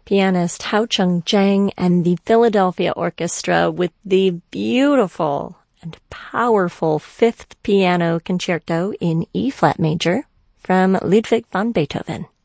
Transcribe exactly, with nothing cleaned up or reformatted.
pianist Hao Chung-chang and the Philadelphia Orchestra with the beautiful and powerful Fifth Piano Concerto in E-flat major from Ludwig van Beethoven.